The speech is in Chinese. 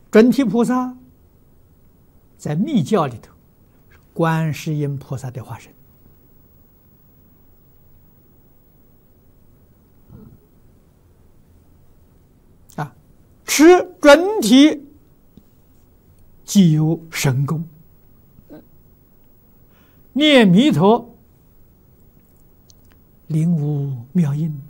准提菩萨在密教里头，观世音菩萨的化身。持准提即有神功，念弥陀灵无妙音，